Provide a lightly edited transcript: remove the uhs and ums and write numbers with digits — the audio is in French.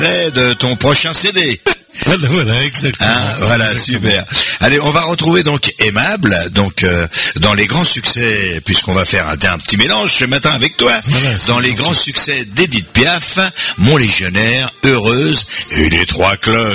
de ton prochain CD. Voilà, exactement. Voilà, super. Allez, on va retrouver donc Aimable, donc dans les grands succès, puisqu'on va faire un petit mélange ce matin avec toi, voilà, dans les grands succès d'Édith Piaf, Mon Légionnaire, Heureuse et les 3 cloches.